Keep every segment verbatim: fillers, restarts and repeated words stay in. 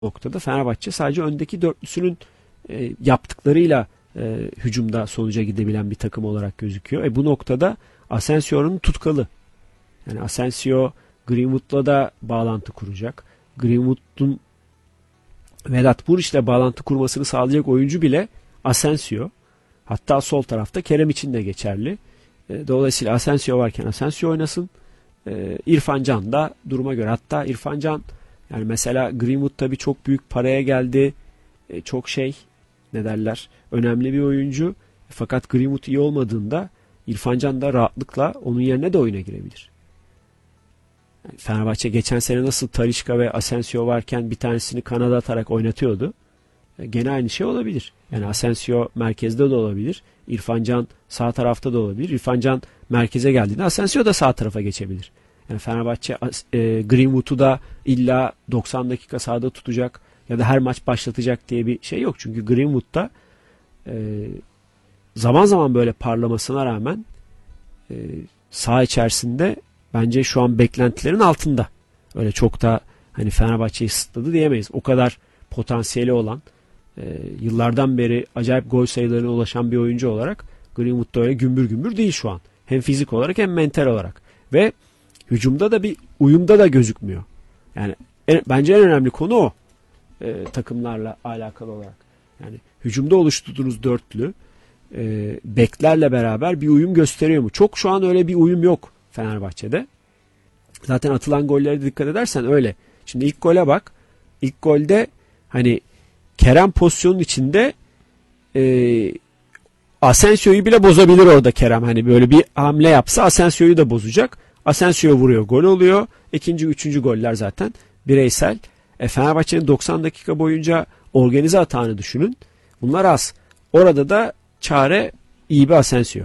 noktada Fenerbahçe sadece öndeki dörtlüsünün e, yaptıklarıyla e, hücumda sonuca gidebilen bir takım olarak gözüküyor. E bu noktada Asensio'nun tutkalı. Yani Asensio Greenwood'la da bağlantı kuracak. Greenwood'un Vedat Muriç'le bağlantı kurmasını sağlayacak oyuncu bile Asensio. Hatta sol tarafta Kerem için de geçerli. E, dolayısıyla Asensio varken Asensio oynasın. E, İrfan Can da duruma göre. Hatta İrfan Can, yani mesela Greenwood tabii çok büyük paraya geldi. E, çok şey, ne derler, önemli bir oyuncu. Fakat Greenwood iyi olmadığında İrfan Can da rahatlıkla onun yerine de oyuna girebilir. Yani Fenerbahçe geçen sene nasıl Talisca ve Asensio varken bir tanesini kanada atarak oynatıyordu. E, gene aynı şey olabilir. Yani Asensio merkezde de olabilir. İrfan Can sağ tarafta da olabilir. İrfan Can merkeze geldiğinde Asensio da sağ tarafa geçebilir. Yani Fenerbahçe e, Greenwood'u da illa doksan dakika sahada tutacak ya da her maç başlatacak diye bir şey yok. Çünkü Greenwood'da e, zaman zaman böyle parlamasına rağmen e, saha içerisinde bence şu an beklentilerin altında. Öyle çok da hani Fenerbahçe'yi ısıtladı diyemeyiz. O kadar potansiyeli olan, e, yıllardan beri acayip gol sayılarına ulaşan bir oyuncu olarak Greenwood da öyle gümbür gümbür değil şu an. Hem fizik olarak hem mental olarak. Ve hücumda da bir uyumda da gözükmüyor. Yani en, bence en önemli konu o. E, takımlarla alakalı olarak. Yani hücumda oluşturduğunuz dörtlü e, beklerle beraber bir uyum gösteriyor mu? Çok şu an öyle bir uyum yok Fenerbahçe'de. Zaten atılan gollere dikkat edersen öyle. Şimdi ilk gole bak. İlk golde hani Kerem pozisyonun içinde e, Asensio'yu bile bozabilir orada Kerem. Hani böyle bir hamle yapsa Asensio'yu da bozacak. Asensio vuruyor, gol oluyor. İkinci, üçüncü goller zaten bireysel. E, Fenerbahçe'nin doksan dakika boyunca organize atağını düşünün. Bunlar az. Orada da çare iyi bir Asensio.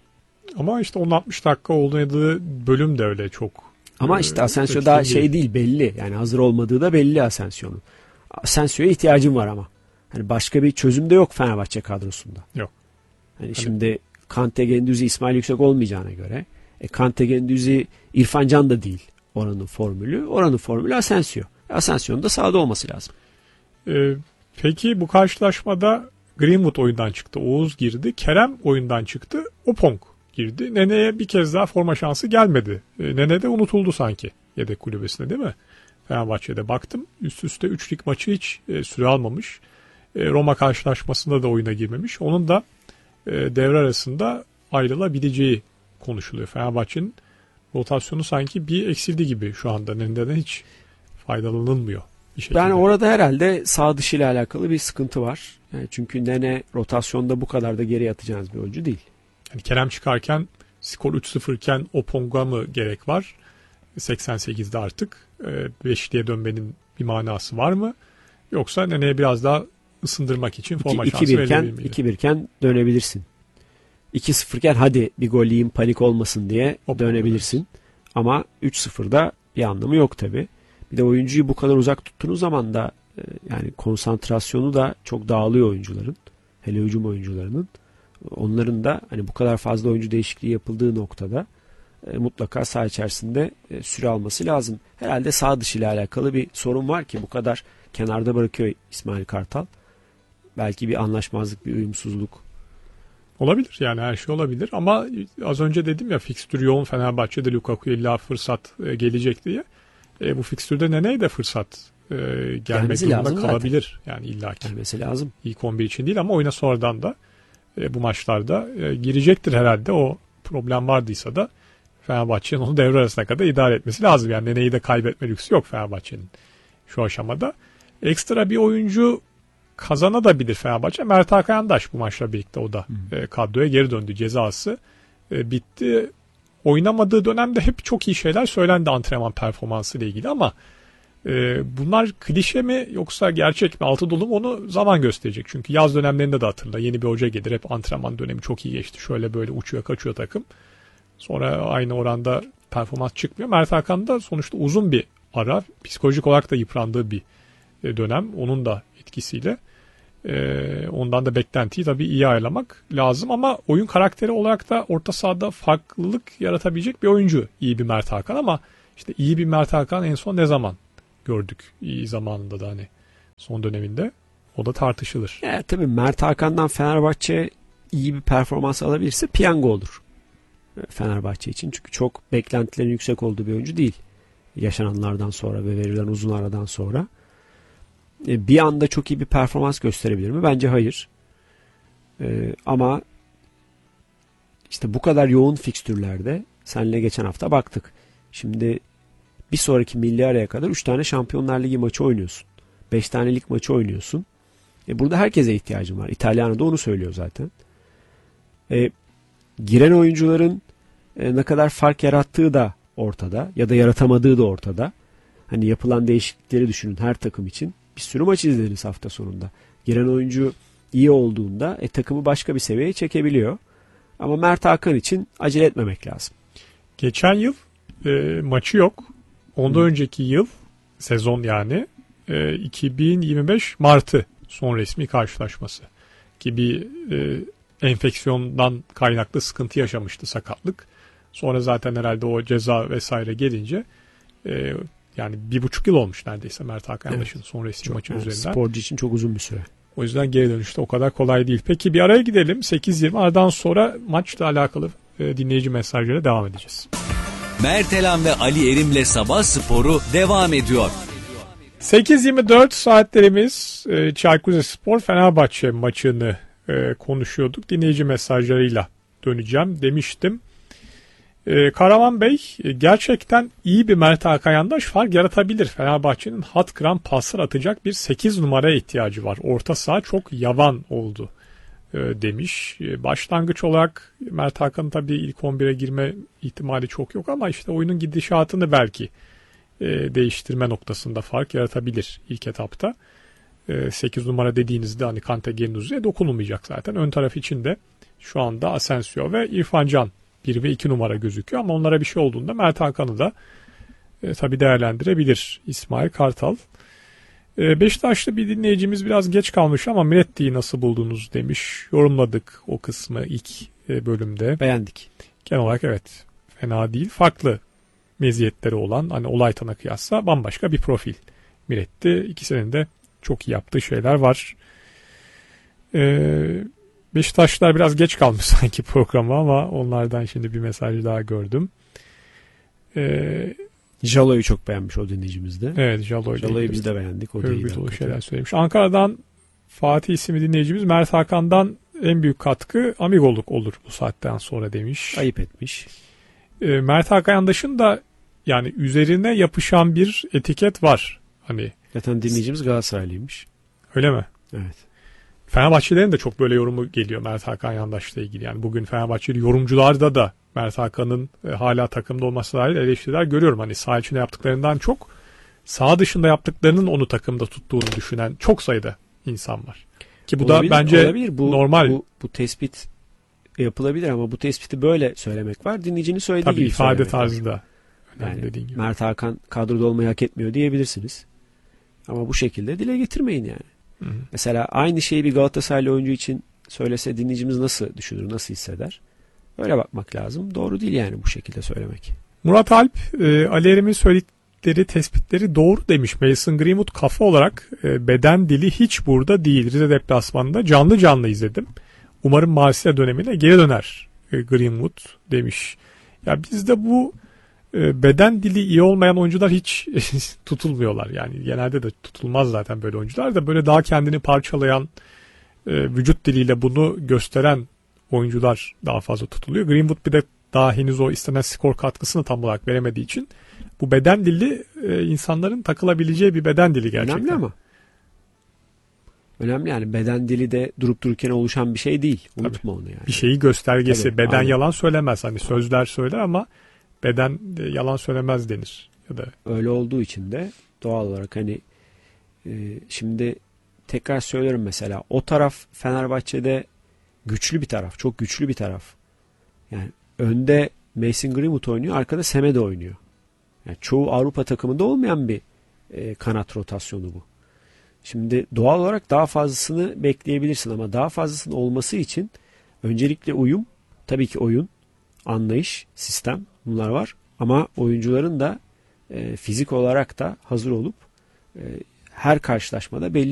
Ama işte on altmış dakika oynadığı bölüm de öyle çok. Ama işte Asensio daha şey değil, belli. Yani hazır olmadığı da belli Asensio'nun. Asensio'ya ihtiyacım var ama. Hani başka bir çözüm de yok Fenerbahçe kadrosunda. Yok. Hani hani şimdi Kante, Gündüz'i, İsmail Yüksek olmayacağına göre e, Kante, Gündüz'i, İrfan Can da değil oranın formülü. Oranın formülü Asensio. Asensio'nun da sahada olması lazım. Ee, peki bu karşılaşmada Greenwood oyundan çıktı. Oğuz girdi. Kerem oyundan çıktı. Opong girdi. Nene'ye bir kez daha forma şansı gelmedi. Ee, Nene de unutuldu sanki yedek kulübesinde, değil mi? Fenerbahçe'de baktım. Üst üste üçlük maçı hiç e, süre almamış. E, Roma karşılaşmasında da oyuna girmemiş. Onun da e, devre arasında ayrılabileceği konuşuluyor. Fenerbahçe'nin rotasyonu sanki bir eksildi gibi şu anda. Nene'den hiç faydalanılmıyor. Yani orada herhalde sağ dışı ile alakalı bir sıkıntı var. Yani çünkü Nene rotasyonda bu kadar da geri atacağınız bir oyuncu değil. Yani Kerem çıkarken skor üç sıfır iken Opong'a mı gerek var? seksen sekizde artık beşliğe dönmenin bir manası var mı? Yoksa Nene'ye biraz daha ısındırmak için forma şansı verilebilir miydi? iki bir iken dönebilirsin. iki sıfır iken hadi bir gol yiyeyim, panik olmasın diye Opong'a dönebilirsin. Evet. Ama üç sıfırda bir anlamı yok tabii. Bir de oyuncuyu bu kadar uzak tuttuğunuz zaman da yani konsantrasyonu da çok dağılıyor oyuncuların. Hele hücum oyuncularının. Onların da hani bu kadar fazla oyuncu değişikliği yapıldığı noktada e, mutlaka saha içerisinde e, süre alması lazım. Herhalde sağ dışı ile alakalı bir sorun var ki bu kadar kenarda bırakıyor İsmail Kartal. Belki bir anlaşmazlık, bir uyumsuzluk. Olabilir, yani her şey olabilir ama az önce dedim ya, fikstür yoğun Fenerbahçe'de, Lukaku'ya illa fırsat e, gelecek diye. E, bu fikstürde Nene'ye de fırsat e, gelmek durumunda kalabilir. Zaten. Yani illaki. Gelmesi lazım. İlk on bir için değil ama oyuna sonradan da e, bu maçlarda e, girecektir herhalde. O problem vardıysa da Fenerbahçe'nin onu devre arasına kadar idare etmesi lazım. Yani Nene'yi de kaybetme lüksü yok Fenerbahçe'nin şu aşamada. Ekstra bir oyuncu kazanabilir Fenerbahçe. Mert Hakan Yandaş bu maçla birlikte o da hmm. e, kadroya geri döndü. Cezası e, bitti. Oynamadığı dönemde hep çok iyi şeyler söylendi antrenman performansı ile ilgili ama e, bunlar klişe mi yoksa gerçek mi, altı dolu mu, onu zaman gösterecek. Çünkü yaz dönemlerinde de hatırla, yeni bir hoca gelir, hep antrenman dönemi çok iyi geçti, şöyle böyle uçuyor kaçıyor takım. Sonra aynı oranda performans çıkmıyor. Mert Hakan da sonuçta uzun bir ara, psikolojik olarak da yıprandığı bir dönem, onun da etkisiyle. Ee, ondan da beklentiyi tabii iyi ayarlamak lazım ama oyun karakteri olarak da orta sahada farklılık yaratabilecek bir oyuncu iyi bir Mert Hakan ama işte iyi bir Mert Hakan en son ne zaman gördük? İyi zamanında da hani son döneminde. O da tartışılır. Ya, tabii Mert Hakan'dan Fenerbahçe iyi bir performans alabilirse piyango olur Fenerbahçe için. Çünkü çok beklentilerin yüksek olduğu bir oyuncu değil. Yaşananlardan sonra ve verilen uzun aradan sonra. Bir anda çok iyi bir performans gösterebilir mi? Bence hayır. Ee, ama işte bu kadar yoğun fikstürlerde seninle geçen hafta baktık. Şimdi bir sonraki milli araya kadar üç tane Şampiyonlar Ligi maçı oynuyorsun. beş tane lig maçı oynuyorsun. E burada herkese ihtiyacın var. İtalyan da onu söylüyor zaten. E, giren oyuncuların e, ne kadar fark yarattığı da ortada. Ya da yaratamadığı da ortada. Hani yapılan değişiklikleri düşünün her takım için. Bir sürü maç izlediniz hafta sonunda. Giren oyuncu iyi olduğunda e, takımı başka bir seviyeye çekebiliyor. Ama Mert Hakan için acele etmemek lazım. Geçen yıl e, maçı yok. Ondan Hı. önceki yıl sezon yani e, iki bin yirmi beş Mart'ı son resmi karşılaşması. Ki bir e, enfeksiyondan kaynaklı sıkıntı yaşamıştı, sakatlık. Sonra zaten herhalde o ceza vesaire gelince e, yani bir buçuk yıl olmuş neredeyse Mert Hakan Yandaş'ın evet. son resmi maçı yani üzerinden. Sporcu için çok uzun bir süre. O yüzden geri dönüşte o kadar kolay değil. Peki bir araya gidelim. sekiz yirmi aradan sonra maçla alakalı e, dinleyici mesajlarıyla devam edeceğiz. Mert Elan ve Ali Erim'le Sabah Sporu devam ediyor. sekiz yirmi dört saatlerimiz e, Çaykur Rizespor Fenerbahçe maçını e, konuşuyorduk. Dinleyici mesajlarıyla döneceğim demiştim. E, Karaman Bey e, gerçekten iyi bir Mert Hakan Yandaş fark yaratabilir. Fenerbahçe'nin hat kıran paslar atacak bir sekiz numaraya ihtiyacı var. Orta saha çok yavan oldu e, demiş. E, başlangıç olarak Mert Hakan'ın tabii ilk on bire girme ihtimali çok yok ama işte oyunun gidişatını belki e, değiştirme noktasında fark yaratabilir ilk etapta. E, sekiz numara dediğinizde hani Kante Gendouzi'ye dokunulmayacak zaten. Ön taraf için de şu anda Asensio ve İrfan Can bir ve iki numara gözüküyor ama onlara bir şey olduğunda Mert Hakan'ı da e, tabii değerlendirebilir İsmail Kartal. E, Beşiktaşlı bir dinleyicimiz biraz geç kalmış ama Miretti'yi nasıl buldunuz demiş. Yorumladık o kısmı ilk e, bölümde. Beğendik. Genel olarak evet fena değil. Farklı meziyetleri olan hani Olaytan'a kıyasla bambaşka bir profil Miretti. İkisinin de çok iyi yaptığı şeyler var. Eee Beşiktaşlılar biraz geç kalmış sanki programa ama onlardan şimdi bir mesaj daha gördüm. Ee, Jalo'yu çok beğenmiş o dinleyicimiz de. Evet, Jalo'yu, Jalo'yu biz de beğendik. O da iyi dolu şeyler söylemiş. Ankara'dan Fatih isimli dinleyicimiz Mert Hakan'dan en büyük katkı amigoluk olur bu saatten sonra demiş. Ayıp etmiş. Ee, Mert Hakan Yandaş'ın da yani üzerine yapışan bir etiket var. Hani zaten dinleyicimiz Galatasaraylıymış. Öyle mi? Evet. Fenerbahçelerin de çok böyle yorumu geliyor Mert Hakan Yandaş'la ilgili. Yani bugün Fenerbahçeli yorumcularda da Mert Hakan'ın e, hala takımda olması dair eleştiriler görüyorum. Hani saha içinde yaptıklarından çok saha dışında yaptıklarının onu takımda tuttuğunu düşünen çok sayıda insan var. Ki bu olabilir, da bence olabilir. Bu, normal. Bu, bu tespit yapılabilir ama bu tespiti böyle söylemek var. Dinleyicinin söylediği Tabii gibi ifade tarzı da. Yani dediğin gibi. Mert Hakan kadroda olmayı hak etmiyor diyebilirsiniz. Ama bu şekilde dile getirmeyin yani. Hı hı. Mesela aynı şeyi bir Galatasaraylı oyuncu için söylese dinleyicimiz nasıl düşünür, nasıl hisseder? Öyle bakmak lazım. Doğru değil yani bu şekilde söylemek. Murat Alp, e, Ali Erim'in söyledikleri, tespitleri doğru demiş. Mason Greenwood kafa olarak e, beden dili hiç burada değil. Rize deplasmanında canlı canlı izledim. Umarım Marsilya dönemine geri döner e, Greenwood demiş. Ya bizde bu e, beden dili iyi olmayan oyuncular hiç tutulmuyorlar. Yani genelde de tutulmaz zaten böyle oyuncular da böyle daha kendini parçalayan, e, vücut diliyle bunu gösteren oyuncular daha fazla tutuluyor. Greenwood bir de daha henüz o istenen skor katkısını tam olarak veremediği için bu beden dili e, insanların takılabileceği bir beden dili gerçekten. Önemli ama. Önemli yani beden dili de durup dururken oluşan bir şey değil. Unutma Tabii. onu yani. Bir şeyi göstergesi. Tabii, beden aynen. Yalan söylemez. Hani sözler söyler ama beden yalan söylemez denir. Ya da öyle olduğu için de doğal olarak hani e, şimdi tekrar söylüyorum mesela o taraf Fenerbahçe'de güçlü bir taraf. Çok güçlü bir taraf. Yani önde Mason Greenwood oynuyor. Arkada Semedo oynuyor. Yani çoğu Avrupa takımında olmayan bir e, kanat rotasyonu bu. Şimdi doğal olarak daha fazlasını bekleyebilirsin ama daha fazlasının olması için öncelikle uyum, tabii ki oyun, anlayış, sistem bunlar var. Ama oyuncuların da e, fizik olarak da hazır olup e, her karşılaşmada belli